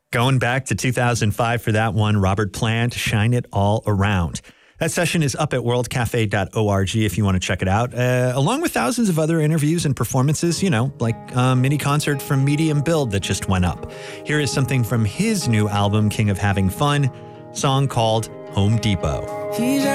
Going back to 2005 for that one, Robert Plant, Shine It All Around. That session is up at worldcafe.org if you want to check it out, along with thousands of other interviews and performances, like a mini concert from Medium Build that just went up. Here is something from his new album, King of Having Fun, song called Home Depot.